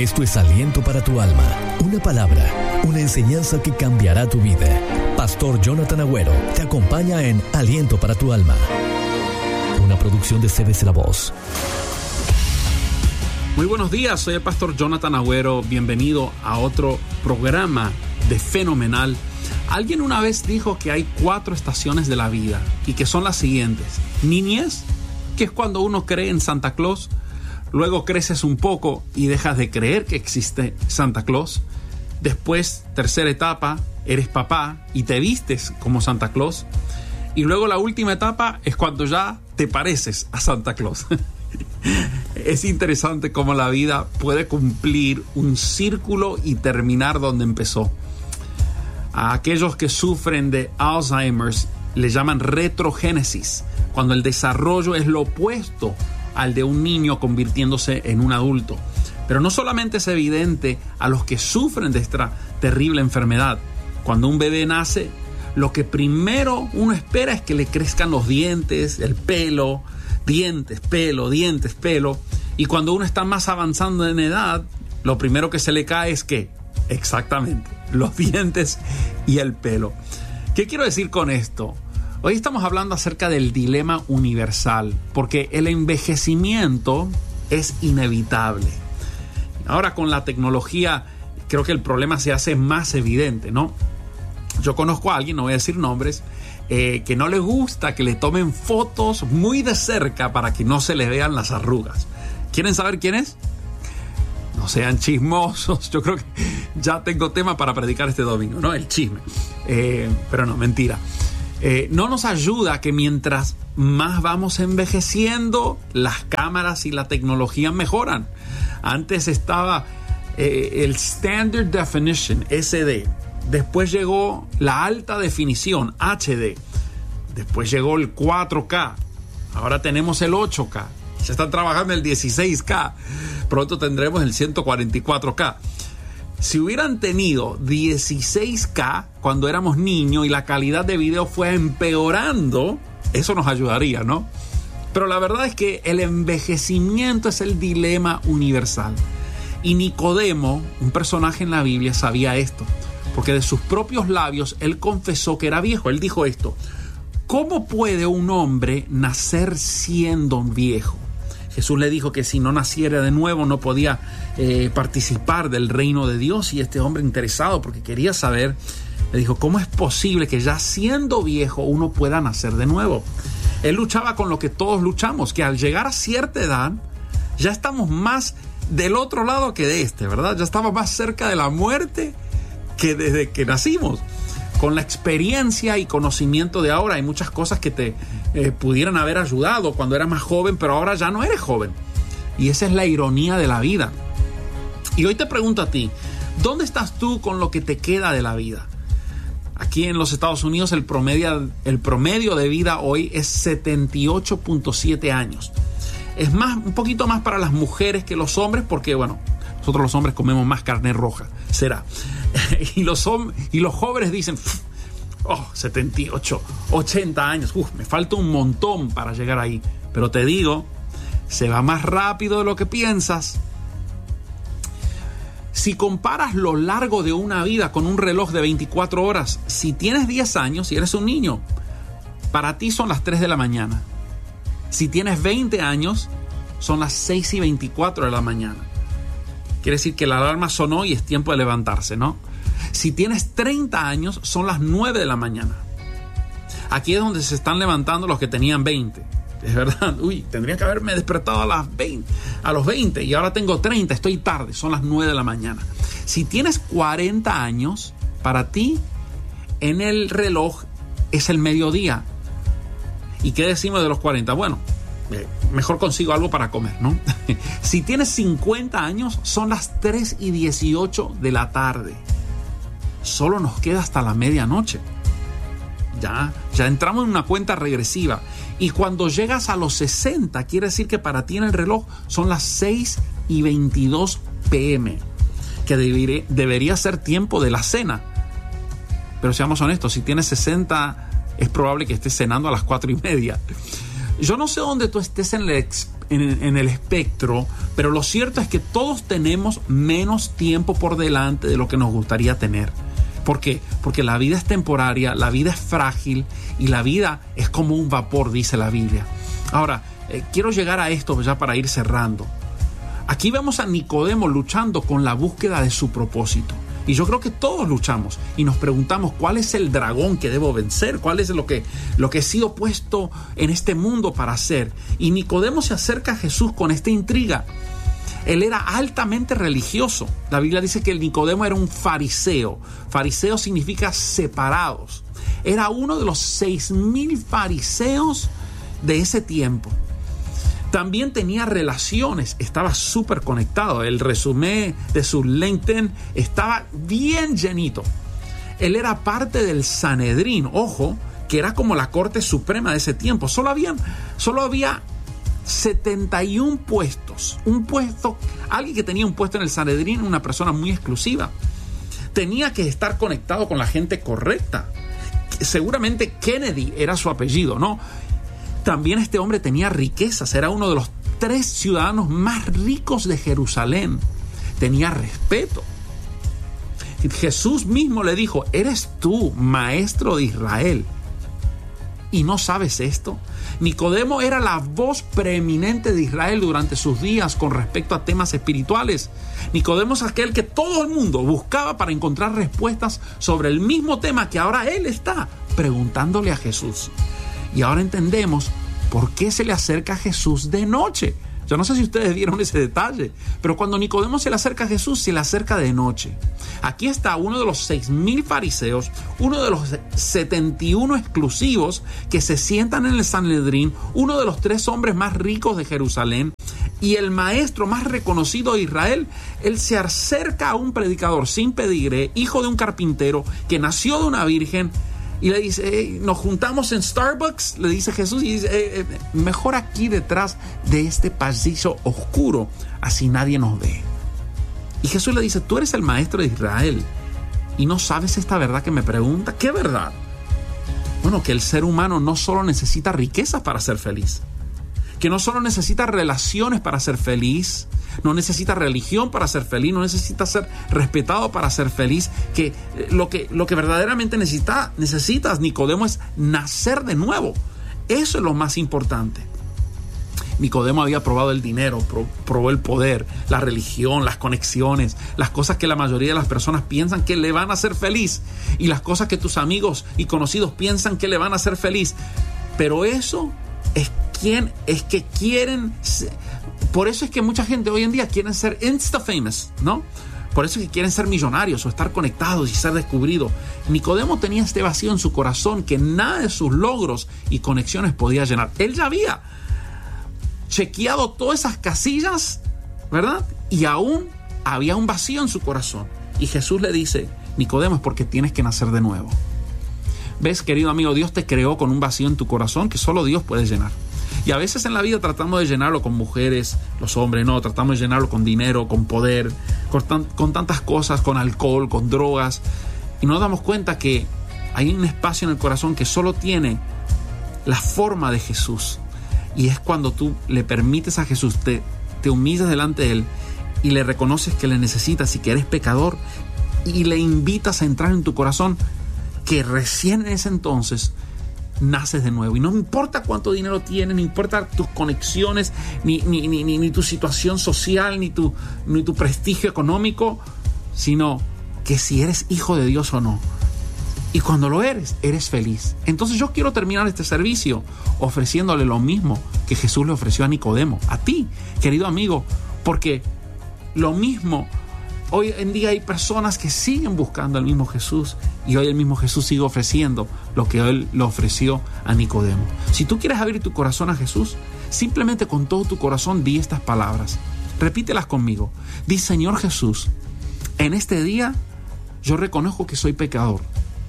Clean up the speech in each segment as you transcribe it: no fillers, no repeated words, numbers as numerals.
Esto es Aliento para tu Alma, una palabra, una enseñanza que cambiará tu vida. Pastor Jonathan Agüero te acompaña en Aliento para tu Alma, una producción de CBC La Voz. Muy buenos días, soy el Pastor Jonathan Agüero. Bienvenido a otro programa de Fenomenal. Alguien una vez dijo que hay 4 estaciones de la vida y que son las siguientes: niñez, que es cuando uno cree en Santa Claus. Luego creces un poco y dejas de creer que existe Santa Claus. Después, tercera etapa, eres papá y te vistes como Santa Claus. Y luego la última etapa es cuando ya te pareces a Santa Claus. Es interesante cómo la vida puede cumplir un círculo y terminar donde empezó. A aquellos que sufren de Alzheimer's le llaman retrogénesis, cuando el desarrollo es lo opuesto al de un niño convirtiéndose en un adulto. Pero no solamente es evidente a los que sufren de esta terrible enfermedad. Cuando un bebé nace, lo que primero uno espera es que le crezcan los dientes, el pelo, dientes, pelo. Y cuando uno está más avanzando en edad, lo primero que se le cae es ¿qué? Exactamente, los dientes y el pelo. ¿Qué quiero decir con esto? Hoy estamos hablando acerca del dilema universal, porque el envejecimiento es inevitable. Ahora con la tecnología creo que el problema se hace más evidente, ¿no? Yo conozco a alguien, no voy a decir nombres, que no le gusta que le tomen fotos muy de cerca para que no se le vean las arrugas. ¿Quieren saber quién es? No sean chismosos, yo creo que ya tengo tema para predicar este domingo, ¿no? El chisme. Pero no, mentira. No nos ayuda que mientras más vamos envejeciendo, las cámaras y la tecnología mejoran. Antes estaba el Standard Definition, SD. Después llegó la alta definición, HD. Después llegó el 4K. Ahora tenemos el 8K. Ya están trabajando el 16K. Pronto tendremos el 144K. Si hubieran tenido 16K cuando éramos niños y la calidad de video fue empeorando, eso nos ayudaría, ¿no? Pero la verdad es que el envejecimiento es el dilema universal. Y Nicodemo, un personaje en la Biblia, sabía esto, porque de sus propios labios él confesó que era viejo. Él dijo esto: ¿cómo puede un hombre nacer siendo viejo? Jesús le dijo que si no naciera de nuevo no podía participar del reino de Dios. Y este hombre, interesado porque quería saber, le dijo: ¿cómo es posible que ya siendo viejo uno pueda nacer de nuevo? Él luchaba con lo que todos luchamos, que al llegar a cierta edad ya estamos más del otro lado que de este, ¿verdad? Ya estamos más cerca de la muerte que desde que nacimos. Con la experiencia y conocimiento de ahora hay muchas cosas que te pudieran haber ayudado cuando eras más joven, pero ahora ya no eres joven. Y esa es la ironía de la vida. Y hoy te pregunto a ti, ¿dónde estás tú con lo que te queda de la vida? Aquí en los Estados Unidos el promedio de vida hoy es 78.7 años. Es más, un poquito más para las mujeres que los hombres, porque bueno, nosotros los hombres comemos más carne roja, será. Y los jóvenes dicen, 78, 80 años, me falta un montón para llegar ahí. Pero te digo, se va más rápido de lo que piensas. Si comparas lo largo de una vida con un reloj de 24 horas, si tienes 10 años y eres un niño, para ti son las 3 de la mañana. Si tienes 20 años, son las 6:24 de la mañana. Quiere decir que la alarma sonó y es tiempo de levantarse, ¿no? Si tienes 30 años, son las 9 de la mañana. Aquí es donde se están levantando los que tenían 20. Es verdad, tendría que haberme despertado a los 20 y ahora tengo 30, estoy tarde, son las 9 de la mañana. Si tienes 40 años, para ti en el reloj es el mediodía. ¿Y qué decimos de los 40? Bueno, mejor consigo algo para comer, ¿no? Si tienes 50 años, son las 3:18 de la tarde. Solo nos queda hasta la medianoche. Ya entramos en una cuenta regresiva. Y cuando llegas a los 60, quiere decir que para ti en el reloj son las 6:22 p.m., que debería ser tiempo de la cena. Pero seamos honestos, si tienes 60, es probable que estés cenando a las 4:30. Yo no sé dónde tú estés en en el espectro, pero lo cierto es que todos tenemos menos tiempo por delante de lo que nos gustaría tener. ¿Por qué? Porque la vida es temporaria, la vida es frágil y la vida es como un vapor, dice la Biblia. Ahora, quiero llegar a esto ya para ir cerrando. Aquí vemos a Nicodemo luchando con la búsqueda de su propósito. Y yo creo que todos luchamos y nos preguntamos cuál es el dragón que debo vencer, cuál es lo que he sido puesto en este mundo para hacer. Y Nicodemo se acerca a Jesús con esta intriga. Él era altamente religioso. La Biblia dice que el Nicodemo era un fariseo. Fariseo significa separados. Era uno de los 6,000 fariseos de ese tiempo. También tenía relaciones, estaba súper conectado. El resumen de su LinkedIn estaba bien llenito. Él era parte del Sanedrín, ojo, que era como la corte suprema de ese tiempo. Solo había 71 puestos. Alguien que tenía un puesto en el Sanedrín, una persona muy exclusiva. Tenía que estar conectado con la gente correcta. Seguramente Kennedy era su apellido, ¿no? También este hombre tenía riquezas, era uno de los 3 ciudadanos más ricos de Jerusalén. Tenía respeto. Jesús mismo le dijo: ¿eres tú, maestro de Israel, y no sabes esto? Nicodemo era la voz preeminente de Israel durante sus días con respecto a temas espirituales. Nicodemo es aquel que todo el mundo buscaba para encontrar respuestas sobre el mismo tema que ahora él está preguntándole a Jesús. Y ahora entendemos por qué se le acerca a Jesús de noche. Yo no sé si ustedes vieron ese detalle, pero cuando Nicodemo se le acerca a Jesús, se le acerca de noche. Aquí está uno de los 6,000 fariseos, uno de los 71 exclusivos que se sientan en el Sanedrín, uno de los 3 hombres más ricos de Jerusalén y el maestro más reconocido de Israel. Él se acerca a un predicador sin pedigrí, hijo de un carpintero, que nació de una virgen. Y le dice: hey, nos juntamos en Starbucks, le dice Jesús, y dice: mejor aquí detrás de este pasillo oscuro, así nadie nos ve. Y Jesús le dice: tú eres el maestro de Israel y no sabes esta verdad que me pregunta. ¿Qué verdad? Bueno, que el ser humano no solo necesita riquezas para ser feliz, que no solo necesita relaciones para ser feliz, no necesita religión para ser feliz, no necesita ser respetado para ser feliz, que lo que verdaderamente necesitas, Nicodemo, es nacer de nuevo. Eso es lo más importante. Nicodemo había probado el dinero, probó el poder, la religión, las conexiones, las cosas que la mayoría de las personas piensan que le van a hacer feliz y las cosas que tus amigos y conocidos piensan que le van a hacer feliz. Pero eso es que quieren. Por eso es que mucha gente hoy en día quiere ser insta famous, ¿no? Por eso es que quieren ser millonarios o estar conectados y ser descubridos. Nicodemo tenía este vacío en su corazón que nada de sus logros y conexiones podía llenar. Él ya había chequeado todas esas casillas, ¿verdad? Y aún había un vacío en su corazón. Y Jesús le dice: Nicodemo, es porque tienes que nacer de nuevo. ¿Ves, querido amigo? Dios te creó con un vacío en tu corazón que solo Dios puede llenar. Y a veces en la vida tratamos de llenarlo con mujeres, los hombres, no, tratamos de llenarlo con dinero, con poder, con tantas cosas, con alcohol, con drogas. Y nos damos cuenta que hay un espacio en el corazón que solo tiene la forma de Jesús. Y es cuando tú le permites a Jesús, te humillas delante de Él y le reconoces que le necesitas y que eres pecador y le invitas a entrar en tu corazón, que recién en ese entonces naces de nuevo. Y no importa cuánto dinero tienes, no importa tus conexiones, ni tu situación social, ni tu prestigio económico, sino que si eres hijo de Dios o no. Y cuando lo eres feliz. Entonces yo quiero terminar este servicio ofreciéndole lo mismo que Jesús le ofreció a Nicodemo, a ti, querido amigo, porque lo mismo. Hoy en día hay personas que siguen buscando al mismo Jesús y hoy el mismo Jesús sigue ofreciendo lo que Él le ofreció a Nicodemo. Si tú quieres abrir tu corazón a Jesús, simplemente con todo tu corazón di estas palabras. Repítelas conmigo. Di: Señor Jesús, en este día yo reconozco que soy pecador.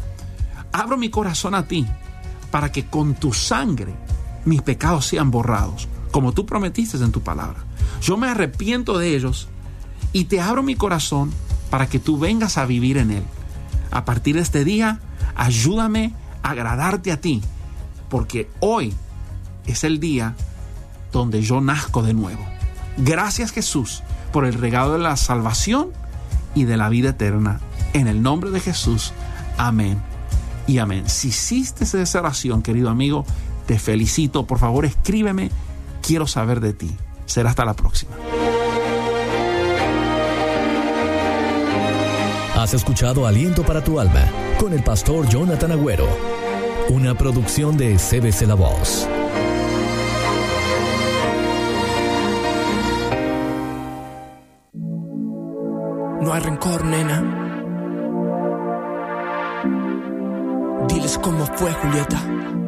Abro mi corazón a ti para que con tu sangre mis pecados sean borrados, como tú prometiste en tu palabra. Yo me arrepiento de ellos y te abro mi corazón para que tú vengas a vivir en él. A partir de este día, ayúdame a agradarte a ti, porque hoy es el día donde yo nazco de nuevo. Gracias, Jesús, por el regalo de la salvación y de la vida eterna. En el nombre de Jesús, amén y amén. Si hiciste esa oración, querido amigo, te felicito. Por favor, escríbeme. Quiero saber de ti. Será hasta la próxima. Has escuchado Aliento para tu Alma con el pastor Jonathan Agüero, una producción de CBC La Voz. No hay rencor, nena. Diles cómo fue, Julieta.